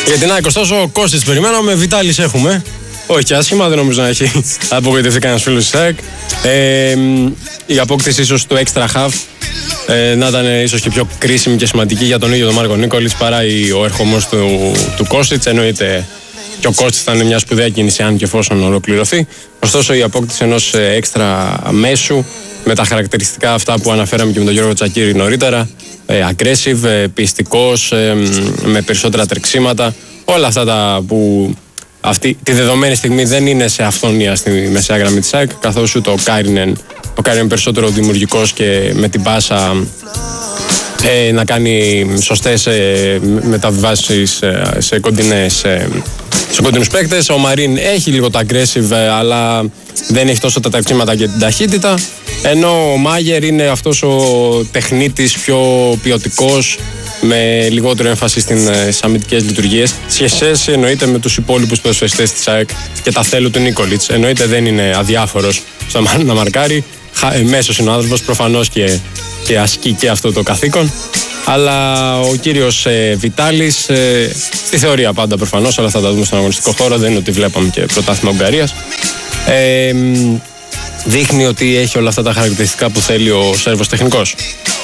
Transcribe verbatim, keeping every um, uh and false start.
Για την ΑΕΚ, ωστόσο, ο Κώστης περιμέναμε, Βιτάλης έχουμε. Όχι και άσχημα, δεν νομίζω να έχει απογοητευτεί κανένας φίλος της ΑΕΚ. Ε, η απόκτηση ίσως του extra half ε, να ήταν ίσως και πιο κρίσιμη και σημαντική για τον ίδιο τον Μάρκο Νίκολιτς παρά ο ερχομός του, του Κώστιτς. Εννοείται και ο Κώστιτς ήταν μια σπουδαία κίνηση αν και εφόσον ολοκληρωθεί. Ωστόσο, η απόκτηση ενός έξτρα μέσου με τα χαρακτηριστικά αυτά που αναφέραμε και με τον Γιώργο Τσακίρη νωρίτερα, ε, aggressive, ε, πιστικός, ε, με περισσότερα τρεξίματα, όλα αυτά τα που αυτή τη δεδομένη στιγμή δεν είναι σε αυθονία στη μεσαία γραμμή της ΑΕΚ, καθώς το Κάιρινεν, ο Κάιρινεν περισσότερο δημιουργικός και με την πάσα ε, να κάνει σωστές ε, μεταβιβάσεις ε, σε κοντινές ε, σε κοντινούς παίκτες. Ο Μαρίν έχει λίγο τα aggressive, ε, αλλά δεν έχει τόσο τα τρεξίματα και την ταχύτητα, ενώ ο Μάγερ είναι αυτός ο τεχνίτης πιο ποιοτικός, με λιγότερο έμφαση στις αμυντικές λειτουργίες, σε σχέση εννοείται με τους υπόλοιπους ποδοσφαιριστές της ΑΕΚ και τα θέλω του Νίκολιτς. Εννοείται δεν είναι αδιάφορος στο να μαρκάρει, μέσος είναι ο άνθρωπος, προφανώς και, και ασκεί και αυτό το καθήκον. Αλλά ο κύριος ε, Βιτάλης, ε, στη θεωρία πάντα προφανώς, αλλά θα τα δούμε στον αγωνιστικό χώρο, δεν είναι ότι βλέπαμε και πρωτάθλημα Ουγγαρίας. Ε, δείχνει ότι έχει όλα αυτά τα χαρακτηριστικά που θέλει ο Σέρβος τεχνικός.